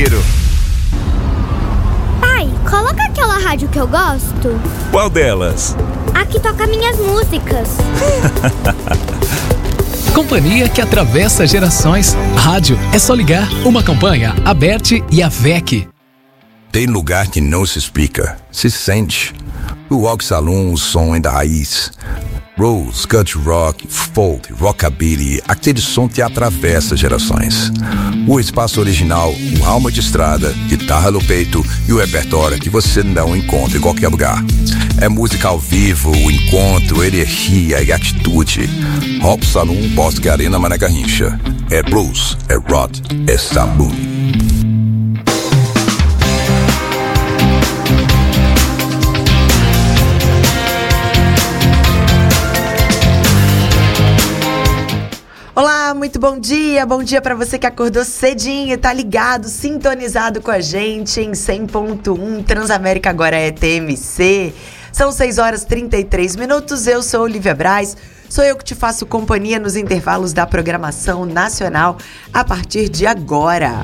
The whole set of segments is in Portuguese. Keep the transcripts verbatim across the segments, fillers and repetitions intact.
Pai, coloca aquela rádio que eu gosto. Qual delas? A que toca minhas músicas. Companhia que atravessa gerações. Rádio é só ligar. Uma campanha, a Bert e a V E C. Tem lugar que não se explica, se sente. O Rock Saloon, o som é da raiz. Rose, country rock, folk, rockabilly, aquele som que atravessa gerações. O espaço original, uma alma de estrada, guitarra no peito e o repertório que você não encontra em qualquer lugar. É música ao vivo, o encontro, energia e atitude. Rock Saloon, Bosque Arena, Mané Garrincha. É blues, é rock, é saloon. Olá, muito bom dia, bom dia para você que acordou cedinho, tá ligado, sintonizado com a gente em cem ponto um, Transamérica agora é T M C. São seis horas e trinta e três minutos, eu sou Olivia Braz, sou eu que te faço companhia nos intervalos da programação nacional a partir de agora.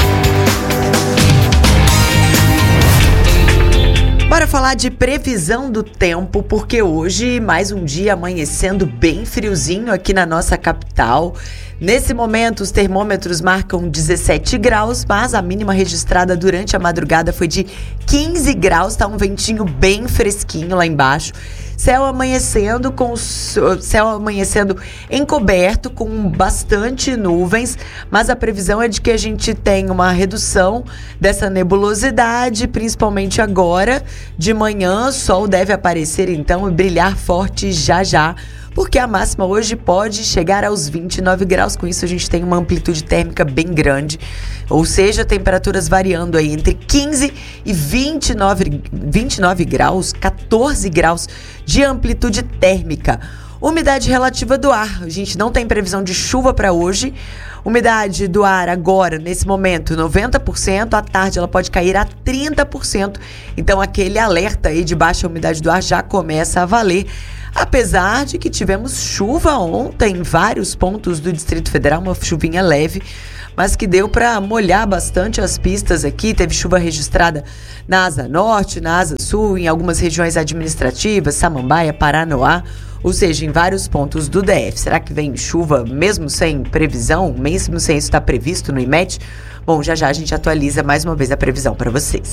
Bora falar de previsão do tempo, porque hoje mais um dia amanhecendo bem friozinho aqui na nossa capital. Nesse momento, os termômetros marcam dezessete graus, mas a mínima registrada durante a madrugada foi de quinze graus, tá um ventinho bem fresquinho lá embaixo. Céu amanhecendo com céu amanhecendo encoberto com bastante nuvens, mas a previsão é de que a gente tenha uma redução dessa nebulosidade, principalmente agora de manhã. O sol deve aparecer então e brilhar forte já já, porque a máxima hoje pode chegar aos vinte e nove graus. Com isso a gente tem uma amplitude térmica bem grande, ou seja, temperaturas variando aí entre quinze e vinte e nove, vinte e nove graus, quatorze graus de amplitude térmica. Umidade relativa do ar, a gente não tem previsão de chuva para hoje. Umidade do ar agora, nesse momento, noventa por cento. À tarde ela pode cair a trinta por cento. Então aquele alerta aí de baixa umidade do ar já começa a valer. Apesar de que tivemos chuva ontem em vários pontos do Distrito Federal, uma chuvinha leve, mas que deu para molhar bastante as pistas aqui. Teve chuva registrada na Asa Norte, na Asa Sul, em algumas regiões administrativas, Samambaia, Paranoá, ou seja, em vários pontos do D F. Será que vem chuva mesmo sem previsão, mesmo sem isso estar previsto no I M E T? Bom, já já a gente atualiza mais uma vez a previsão para vocês.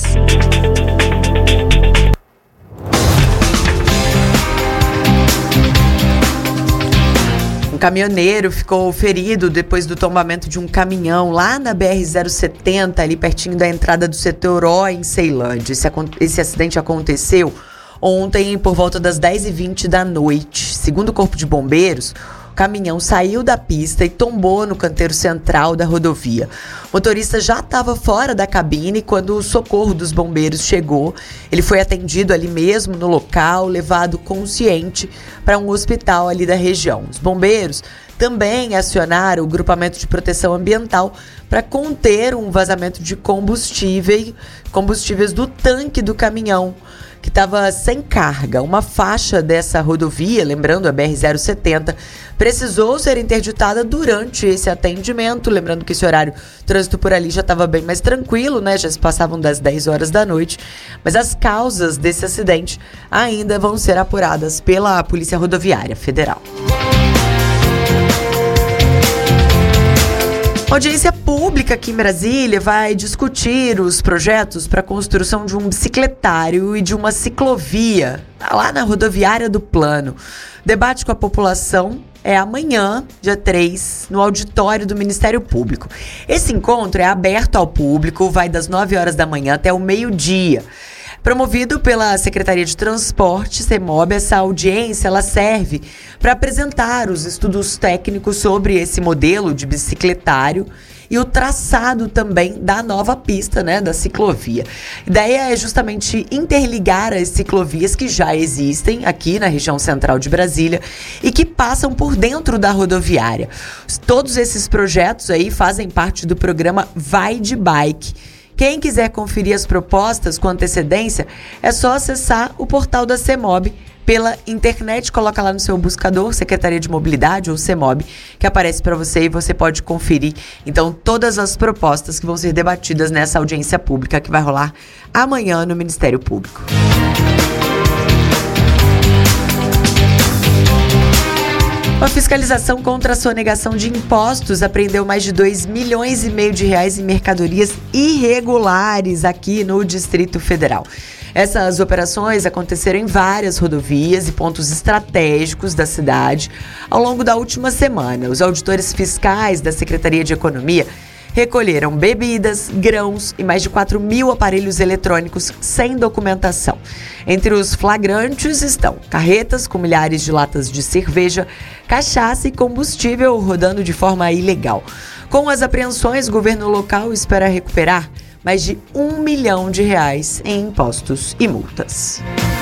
Um caminhoneiro ficou ferido depois do tombamento de um caminhão lá na B R zero setenta, ali pertinho da entrada do setor O, em Ceilândia. Esse, esse acidente aconteceu ontem por volta das dez e vinte da noite. Segundo o Corpo de Bombeiros, o caminhão saiu da pista e tombou no canteiro central da rodovia. O motorista já estava fora da cabine quando o socorro dos bombeiros chegou. Ele foi atendido ali mesmo no local, levado consciente para um hospital ali da região. Os bombeiros também acionaram o grupamento de proteção ambiental para conter um vazamento de combustível, combustíveis do tanque do caminhão, que estava sem carga. Uma faixa dessa rodovia, lembrando a B R zero setenta, precisou ser interditada durante esse atendimento. Lembrando que esse horário, o trânsito por ali já estava bem mais tranquilo, né? Já se passavam das dez horas da noite. Mas as causas desse acidente ainda vão ser apuradas pela Polícia Rodoviária Federal. A audiência pública aqui em Brasília vai discutir os projetos para a construção de um bicicletário e de uma ciclovia lá na rodoviária do Plano. Debate com a população é amanhã, dia três, no auditório do Ministério Público. Esse encontro é aberto ao público, vai das nove horas da manhã até o meio-dia. Promovido pela Secretaria de Transporte, CEMOB, essa audiência ela serve para apresentar os estudos técnicos sobre esse modelo de bicicletário e o traçado também da nova pista, né, da ciclovia. A ideia é justamente interligar as ciclovias que já existem aqui na região central de Brasília e que passam por dentro da rodoviária. Todos esses projetos aí fazem parte do programa Vai de Bike. Quem quiser conferir as propostas com antecedência, é só acessar o portal da CEMOB, pela internet. Coloca lá no seu buscador, Secretaria de Mobilidade ou CEMOB, que aparece para você e você pode conferir, então, todas as propostas que vão ser debatidas nessa audiência pública que vai rolar amanhã no Ministério Público. A fiscalização contra a sonegação de impostos apreendeu mais de dois milhões e meio de reais em mercadorias irregulares aqui no Distrito Federal. Essas operações aconteceram em várias rodovias e pontos estratégicos da cidade ao longo da última semana. Os auditores fiscais da Secretaria de Economia recolheram bebidas, grãos e mais de quatro mil aparelhos eletrônicos sem documentação. Entre os flagrantes estão carretas com milhares de latas de cerveja, cachaça e combustível rodando de forma ilegal. Com as apreensões, o governo local espera recuperar mais de um milhão de reais em impostos e multas.